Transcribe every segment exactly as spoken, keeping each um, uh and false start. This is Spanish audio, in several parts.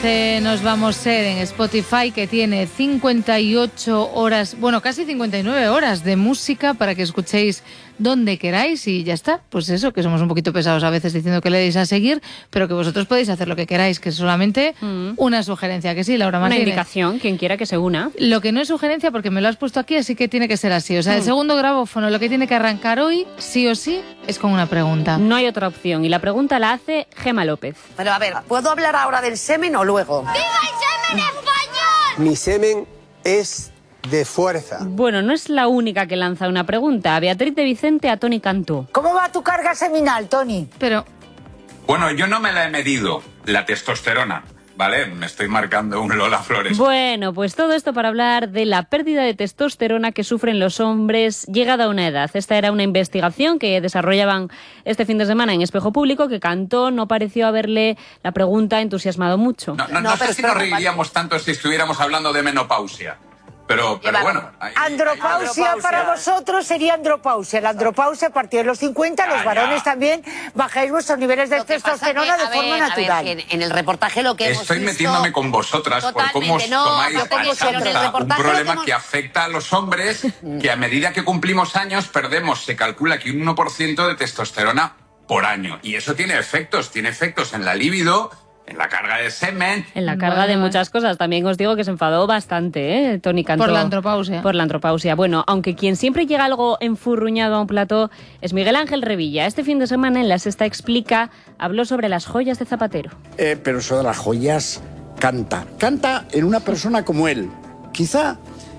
Este Nos Vamos Ser en Spotify, que tiene cincuenta y ocho horas, bueno, casi cincuenta y nueve horas de música para que escuchéis donde queráis y ya está. Pues eso, que somos un poquito pesados a veces diciendo que le deis a seguir, pero que vosotros podéis hacer lo que queráis, que es solamente mm. una sugerencia, que sí, Laura Martínez. Una indicación, quien quiera que se una. Lo que no es sugerencia, porque me lo has puesto aquí, así que tiene que ser así. O sea, mm. el segundo grabófono, lo que tiene que arrancar hoy, sí o sí, es con una pregunta. No hay otra opción, y la pregunta la hace Gema López. Pero a ver, ¿puedo hablar ahora del semen o luego? ¡Viva el semen español! Mi semen es de fuerza. Bueno, no es la única que lanza una pregunta. Beatriz de Vicente a Toni Cantó. ¿Cómo va tu carga seminal, Toni? Pero... Bueno, yo no me la he medido, la testosterona, ¿vale? Me estoy marcando un Lola Flores. Bueno, pues todo esto para hablar de la pérdida de testosterona que sufren los hombres llegada a una edad. Esta era una investigación que desarrollaban este fin de semana en Espejo Público, que Cantó no pareció haberle la pregunta entusiasmado mucho. No, no, no, no sé si nos reiríamos tanto si estuviéramos hablando de menopausia. Pero, pero bueno... Hay, andropausia, hay, para vosotros sería andropausia. La andropausia a partir de los cincuenta, los varones ya. también bajáis vuestros niveles de testosterona de forma ver, natural. Ver, en el reportaje lo que hemos Estoy visto... metiéndome con vosotras por cómo os no, tomáis no a un problema que, hemos... que afecta a los hombres, Mm. que a medida que cumplimos años perdemos, se calcula que un uno por ciento de testosterona por año. Y eso tiene efectos, tiene efectos en la libido, en la carga de semen. En la carga de muchas cosas. También os digo que se enfadó bastante, ¿eh? Toni Cantó. Por la andropausia. Por la andropausia. Bueno, aunque quien siempre llega algo enfurruñado a un plató es Miguel Ángel Revilla. Este fin de semana en La Sexta Explica habló sobre las joyas de Zapatero. Eh, pero eso de las joyas canta. Canta en una persona como él. Quizá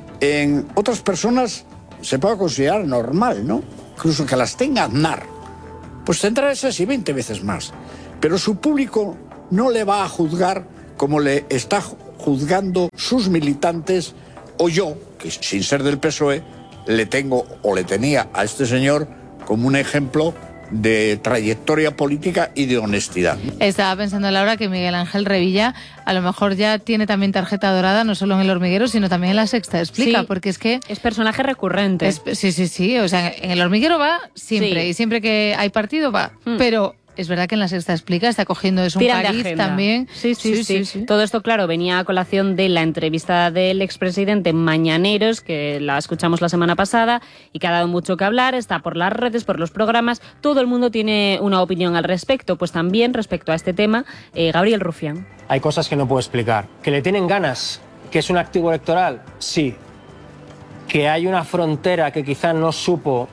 en otras personas se pueda considerar normal, ¿no? Incluso que las tenga Aznar. Pues tendrá esas y veinte veces más. Pero su público no le va a juzgar como le está juzgando sus militantes o yo, que sin ser del P S O E, le tengo o le tenía a este señor como un ejemplo de trayectoria política y de honestidad. Estaba pensando, Laura, que Miguel Ángel Revilla a lo mejor ya tiene también tarjeta dorada, no solo en El Hormiguero, sino también en La Sexta Explica, sí, porque es que... es personaje recurrente. Es, sí, sí, sí, o sea, en El Hormiguero va siempre, sí. y siempre que hay partido va, hmm. pero... Es verdad que en La Sexta Explica está cogiendo eso un cariz también. Sí sí sí, sí, sí, sí. Todo esto, claro, venía a colación de la entrevista del expresidente Mañaneros, que la escuchamos la semana pasada y que ha dado mucho que hablar. Está por las redes, por los programas. Todo el mundo tiene una opinión al respecto. Pues también, respecto a este tema, eh, Gabriel Rufián. Hay cosas que no puedo explicar. ¿Que le tienen ganas? ¿Que es un activo electoral? Sí. ¿Que hay una frontera que quizá no supo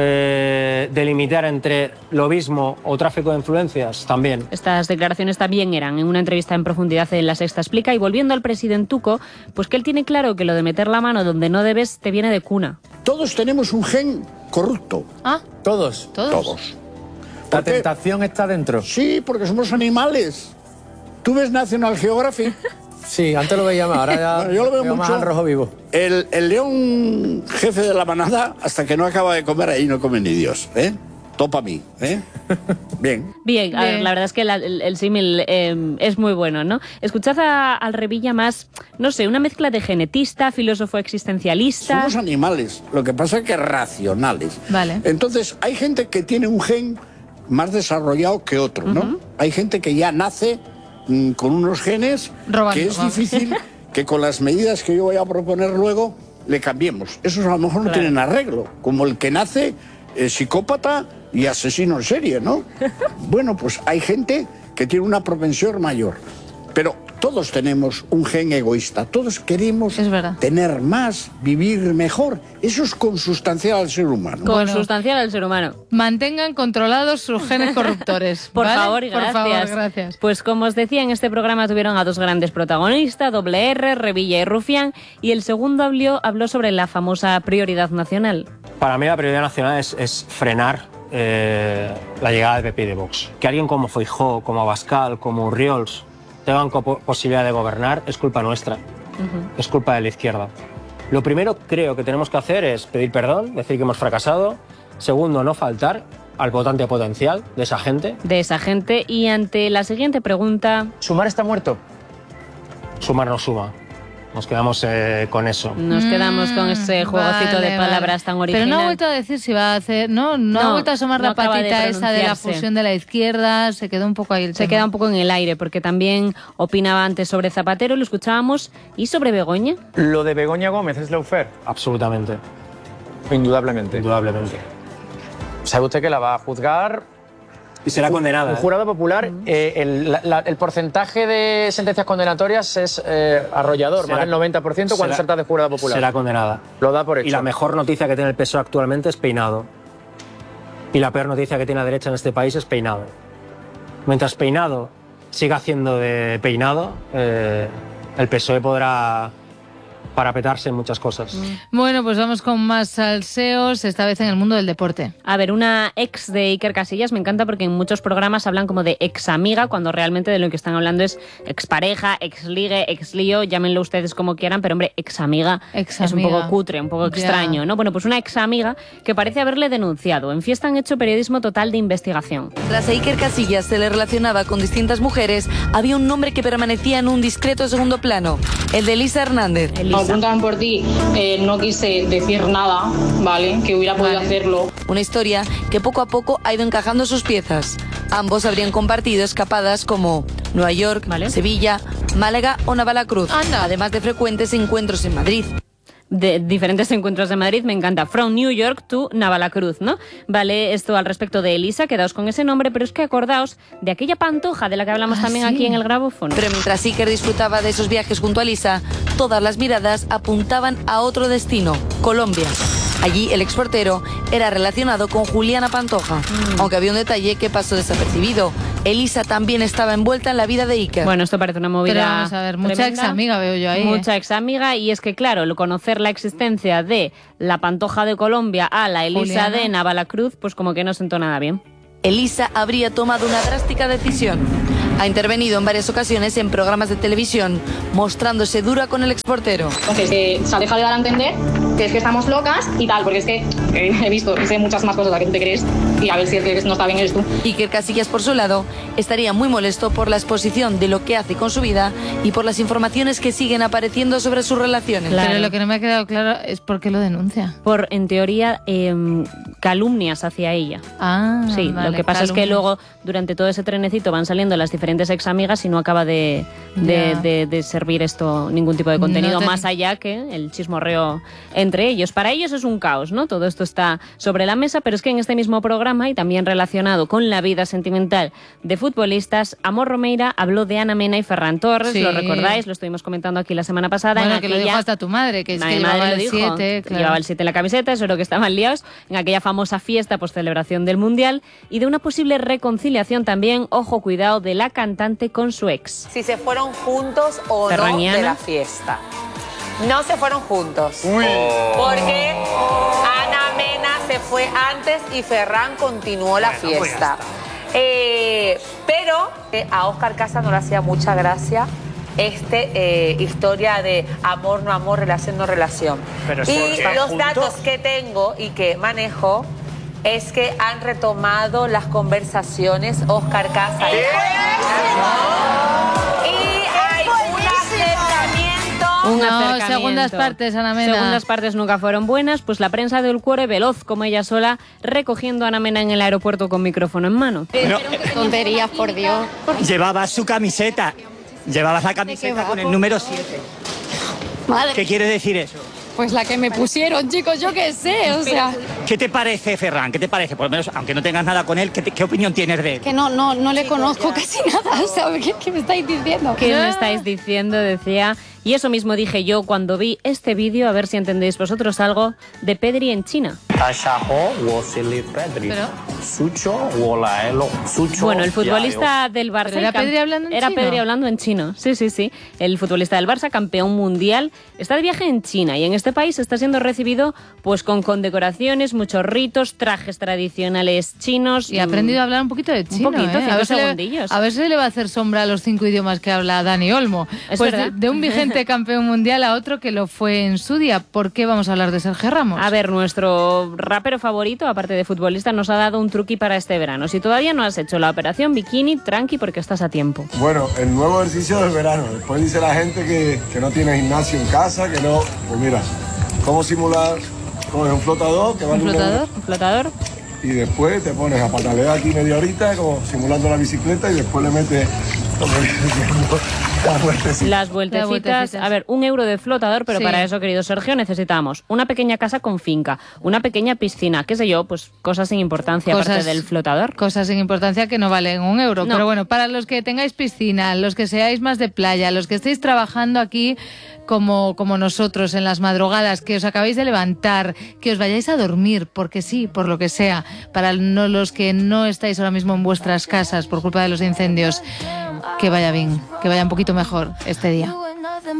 Eh, delimitar entre lobismo o tráfico de influencias? También. Estas declaraciones también eran en una entrevista en profundidad en La Sexta Explica. Y volviendo al presidentuco, pues que él tiene claro que lo de meter la mano donde no debes te viene de cuna. Todos tenemos un gen corrupto. ¿Ah? ¿Todos? Todos. Todos. ¿La tentación está dentro? Sí, porque somos animales. ¿Tú ves National Geographic? Sí, antes lo veía más, ahora ya bueno, yo lo veo, veo mucho. Más al rojo vivo. El, el león jefe de la manada, hasta que no acaba de comer, ahí no come ni Dios, ¿eh? Topa a mí, ¿eh? Bien. Bien, a ver, la verdad es que la, el, el símil eh, es muy bueno, ¿no? Escuchad a, al Revilla más, no sé, una mezcla de genetista, filósofo existencialista... Somos animales, lo que pasa es que racionales. Vale. Entonces, hay gente que tiene un gen más desarrollado que otro, ¿no? Uh-huh. Hay gente que ya nace mmm, con unos genes Robando, que es vamos. difícil que con las medidas que yo voy a proponer luego le cambiemos. Esos a lo mejor no claro. tienen arreglo, como el que nace eh, psicópata y asesino en serie, ¿no? Bueno, pues hay gente que tiene una propensión mayor, pero todos tenemos un gen egoísta, todos queremos tener más, vivir mejor. Eso es consustancial al ser humano. Consustancial al ser humano. Mantengan controlados sus genes corruptores. Por ¿vale? favor y gracias. Por favor, gracias. Pues como os decía, en este programa tuvieron a dos grandes protagonistas, Doble R, Revilla y Rufián, y el segundo habló, habló sobre la famosa prioridad nacional. Para mí la prioridad nacional es, es frenar eh, la llegada del P P y de Vox. Que alguien como Feijóo, como Abascal, como Urriols tengan posibilidad de gobernar es culpa nuestra, uh-huh. es culpa de la izquierda. Lo primero creo que tenemos que hacer es pedir perdón, decir que hemos fracasado. Segundo, no faltar al votante potencial de esa gente. De esa gente. Y ante la siguiente pregunta... ¿Sumar está muerto? Sumar no suma. Nos quedamos eh, con eso. Nos quedamos con ese juegocito vale, de palabras vale. tan original. Pero no ha vuelto a decir si va a hacer... No, no, no ha vuelto a asomar no la patita de esa de la fusión de la izquierda. Se quedó un poco ahí el Se tema. queda un poco en el aire, porque también opinaba antes sobre Zapatero, lo escuchábamos, y sobre Begoña. Lo de Begoña Gómez es lawfare. Absolutamente. Indudablemente. Indudablemente. ¿Sabe usted que la va a juzgar? Y será condenada. Un jurado popular. Eh, el, la, la, el porcentaje de sentencias condenatorias es eh, arrollador, Será, más del noventa por ciento cuando será, se trata de jurado popular. Será condenada. Lo da por hecho. Y la mejor noticia que tiene el P S O E actualmente es Peinado. Y la peor noticia que tiene la derecha en este país es Peinado. Mientras Peinado siga haciendo de Peinado, eh, el P S O E podrá parapetarse en muchas cosas. Bueno, pues vamos con más salseos, esta vez en el mundo del deporte. A ver, una ex de Iker Casillas me encanta porque en muchos programas hablan como de ex amiga, cuando realmente de lo que están hablando es expareja, ex ligue, ex lío, llámenlo ustedes como quieran, pero hombre, ex amiga es un poco cutre, un poco extraño, Ya. ¿no? Bueno, pues una ex amiga que parece haberle denunciado. En Fiesta han hecho periodismo total de investigación. Tras a Iker Casillas se le relacionaba con distintas mujeres, había un nombre que permanecía en un discreto segundo plano, el de Elisa Hernández. Elisa. Preguntaban por ti, eh, no quise decir nada, ¿vale? Que hubiera podido Vale. hacerlo. Una historia que poco a poco ha ido encajando sus piezas. Ambos habrían compartido escapadas como Nueva York, Vale. Sevilla, Málaga o Navalacruz, además de frecuentes encuentros en Madrid. De diferentes encuentros de Madrid, me encanta. From New York to Navalacruz, ¿no? Vale, esto al respecto de Elisa, quedaos con ese nombre, pero es que acordaos de aquella pantoja de la que hablamos Ah, también sí. aquí en el grabófono. Pero mientras Iker disfrutaba de esos viajes junto a Elisa, todas las miradas apuntaban a otro destino, Colombia. Allí el exportero era relacionado con Juliana Pantoja, mm. aunque había un detalle que pasó desapercibido. Elisa también estaba envuelta en la vida de Iker. Bueno, esto parece una movida. Pero vamos a ver, mucha tremenda. ex amiga veo yo ahí. Mucha ¿eh? ex amiga, y es que claro, el conocer la existencia de la Pantoja de Colombia a la Elisa Juliana. de Navalacruz, pues como que no sentó nada bien. Elisa habría tomado una drástica decisión. Ha intervenido en varias ocasiones en programas de televisión, mostrándose dura con el exportero. Entonces, eh, se ha dejado de dar a entender que es que estamos locas y tal, porque es que eh, he visto y sé muchas más cosas a las que tú te crees, y a ver si el que no está bien eres tú. Iker Casillas, por su lado, estaría muy molesto por la exposición de lo que hace con su vida y por las informaciones que siguen apareciendo sobre sus relaciones. Claro. Pero lo que no me ha quedado claro es por qué lo denuncia. Por, en teoría, eh, calumnias hacia ella. Ah, Sí, vale, lo que pasa es que calumnias. luego, durante todo ese trenecito, van saliendo las diferentes ex amigas y no acaba de, de, Ya. de, de servir esto ningún tipo de contenido, No te- más allá que el chismorreo entre ellos. Para ellos es un caos, ¿no? Todo esto está sobre la mesa, pero es que en este mismo programa, y también relacionado con la vida sentimental de futbolistas, Amor Romeira habló de Ana Mena y Ferran Torres, Sí. ¿lo recordáis? Lo estuvimos comentando aquí la semana pasada. Bueno, en que lo aquella... dijo hasta tu madre, que es Mi que madre llevaba lo el dijo, siete. Claro. Llevaba el siete en la camiseta, eso es lo que estaban liados, en aquella famosa fiesta post celebración del Mundial, y de una posible reconciliación también, ojo, cuidado, de la cantante con su ex. Si se fueron juntos o Ferraniana. no de la fiesta. No se fueron juntos. Uy. Porque Ana Mena se fue antes y Ferran continuó la Bueno, pues ya fiesta. Eh, pero eh, a Óscar Casa no le hacía mucha gracia este eh, historia de amor, no amor, relación, no relación. Pero es y porque están los juntos. datos que tengo y que manejo es que han retomado las conversaciones Óscar Casa y y hay un acercamiento. Un No, acercamiento. segundas partes, Ana Mena. Segundas partes nunca fueron buenas, pues la prensa del cuore veloz, como ella sola, recogiendo a Ana Mena en el aeropuerto con micrófono en mano. Pero, tonterías, por Dios. Llevabas su camiseta. Llevabas la camiseta con el número siete. Madre. ¿Qué quiere decir eso? Pues la que me pusieron, chicos, yo qué sé, o sea, ¿Qué te parece, Ferran? ¿Qué te parece? Por lo menos, aunque no tengas nada con él, ¿qué, te- qué opinión tienes de él? que no, no, no le conozco casi nada, o sea, ¿qué, qué me estáis diciendo? ¿Qué me estáis diciendo? Decía. Y eso mismo dije yo cuando vi este vídeo, a ver si entendéis vosotros algo, de Pedri en China. Bueno, el futbolista del Barça... ¿Pero era y cam- Pedri hablando en Era chino? Pedri hablando en chino, sí, sí, sí. El futbolista del Barça, campeón mundial, está de viaje en China y en este país está siendo recibido pues con condecoraciones, muchos ritos, trajes tradicionales chinos. Y ha aprendido a hablar un poquito de chino. Un poquito, ¿eh? a, ver si le, segundillos. a ver si le va a hacer sombra a los cinco idiomas que habla Dani Olmo. Es pues verdad. de, de un vigente campeón mundial a otro que lo fue en su día. ¿Por qué vamos a hablar de Sergio Ramos? A ver, nuestro rapero favorito, aparte de futbolista, nos ha dado un truqui para este verano. Si todavía no has hecho la operación bikini, tranqui porque estás a tiempo. Bueno, el nuevo ejercicio del verano. Después dice la gente que, que no tiene gimnasio en casa, que no... Pues mira, ¿cómo simular? Coges un flotador que va ¿Un flotador? ¿Un flotador? Y después te pones a patalear aquí media horita, como simulando la bicicleta, y después le metes las vueltecitas. Las vueltecitas. vueltecitas. A ver, un euro de flotador, pero sí. Para eso, querido Sergio, necesitamos una pequeña casa con finca, una pequeña piscina, qué sé yo, pues cosas sin importancia cosas, aparte del flotador. Cosas sin importancia que no valen un euro. No. Pero bueno, para los que tengáis piscina, los que seáis más de playa, los que estéis trabajando aquí como, como nosotros en las madrugadas, que os acabáis de levantar, que os vayáis a dormir, porque sí, por lo que sea, para no, los que no estáis ahora mismo en vuestras casas por culpa de los incendios, que vaya bien, que vaya un poquito mejor este día.